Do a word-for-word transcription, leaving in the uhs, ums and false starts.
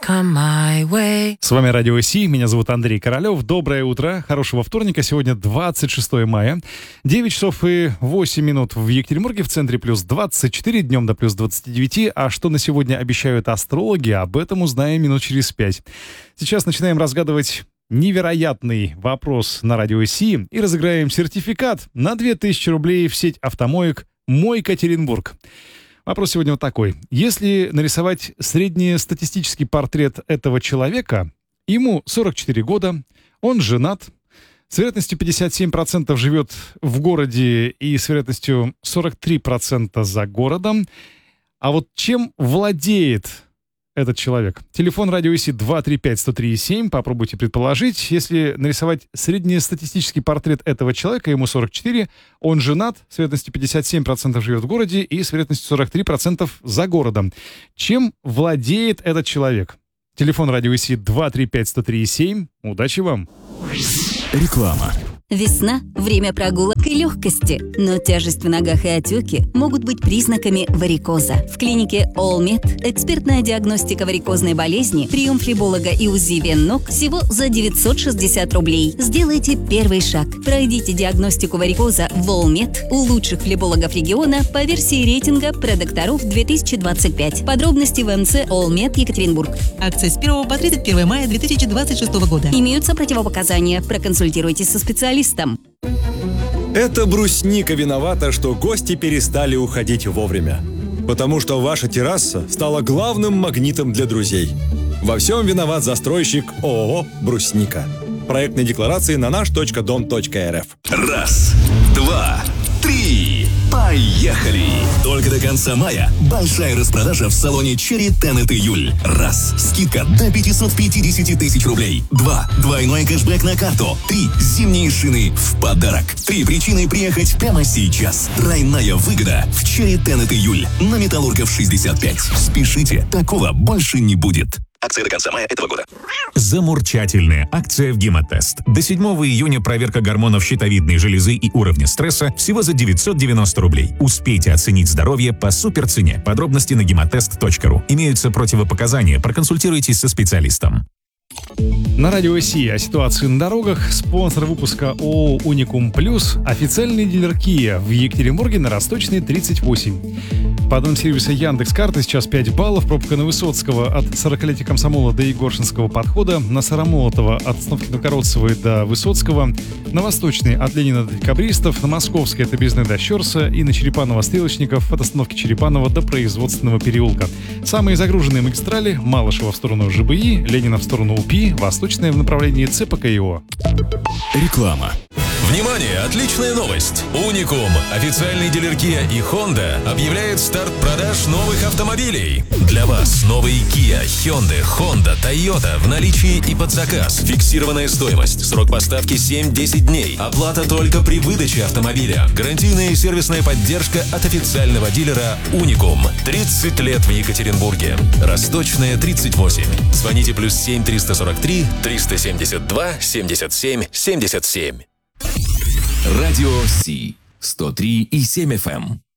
come my way. С вами Радио Си, меня зовут Андрей Королёв. Доброе утро, хорошего вторника. Сегодня двадцать шестое мая, девять часов и восемь минут в Екатеринбурге, в центре плюс двадцать четыре, днем до плюс двадцать девять. А что на сегодня обещают астрологи, об этом узнаем минут через пять. Сейчас начинаем разгадывать невероятный вопрос на Радио Си и разыграем сертификат на две тысячи рублей в сеть автомоек «Мой Екатеринбург». Вопрос сегодня вот такой. Если нарисовать среднестатистический портрет этого человека, ему сорок четыре года, он женат, с вероятностью пятьдесят семь процентов живет в городе и с вероятностью сорок три процента за городом, а вот чем владеет этот человек? Телефон Радио Си два три пять сто три семь. Попробуйте предположить. Если нарисовать среднестатистический портрет этого человека, ему сорок четыре, он женат, с вероятностью пятьдесят семь процентов живет в городе и с вероятностью сорок три процента за городом. Чем владеет этот человек? Телефон Радио Си два три пять сто три семь. Удачи вам! Реклама. Весна – время прогулок и легкости, но тяжесть в ногах и отеки могут быть признаками варикоза. В клинике All-Med экспертная диагностика варикозной болезни, прием флеболога и УЗИ вен ног всего за девятьсот шестьдесят рублей. Сделайте первый шаг. Пройдите диагностику варикоза в All-Med у лучших флебологов региона по версии рейтинга продокторов две тысячи двадцать пять. Подробности в МЦ All-Med Екатеринбург. Акция с первого по тридцать первое мая две тысячи двадцать шестого года. Имеются противопоказания. Проконсультируйтесь со специалистом. Это брусника виновата, что гости перестали уходить вовремя. Потому что ваша терраса стала главным магнитом для друзей. Во всем виноват застройщик ООО «Брусника». Проектные декларации на наш точка дом точка эр эф. Раз, два, три. Поехали! Только до конца мая большая распродажа в салоне Cherry Tenet июль. Раз. Скидка до пятьсот пятьдесят тысяч рублей. Два. Двойной кэшбэк на карту. Три. Зимние шины в подарок. Три причины приехать прямо сейчас. Тройная выгода в Cherry Tenet июль на Металлургов шестьдесят пять. Спешите, такого больше не будет. Акция до конца мая этого года. Замурчательная акция в Гемотест. До седьмого июня проверка гормонов щитовидной железы и уровня стресса всего за девятьсот девяносто рублей. Успейте оценить здоровье по суперцене. Подробности на гемотест точка ру. Имеются противопоказания. Проконсультируйтесь со специалистом. На Радио Си о ситуации на дорогах. Спонсор выпуска ООО «Уникум Плюс». Официальный дилер Kia в Екатеринбурге на Росточной тридцать восемь. По данным сервиса Яндекс.Карты сейчас пять баллов. Пробка на Высоцкого от сорокалетия Комсомола до Егоршинского подхода. На Сарамолотова от остановки Новгородцевой до Высоцкого. На Восточной от Ленина до Декабристов. На Московской от Объездной до Щерса. И на Черепанова-Стрелочников от остановки Черепанова до Производственного переулка. Самые загруженные магистрали: Малышева в сторону ЖБИ, Ленина в сторону УПИ, Восточная в направлении ЦПКИО. Реклама. Внимание! Отличная новость! Уникум, официальный дилер Kia и Honda, объявляет старт продаж новых автомобилей. Для вас новые Kia, Hyundai, Honda, Toyota в наличии и под заказ. Фиксированная стоимость. Срок поставки семь-десять дней. Оплата только при выдаче автомобиля. Гарантийная и сервисная поддержка от официального дилера Уникум. тридцать лет в Екатеринбурге. Росточная тридцать восемь. Звоните плюс семь триста сорок три триста семьдесят два семьдесят семь семьдесят семь. Радио Си сто три и семь эф эм.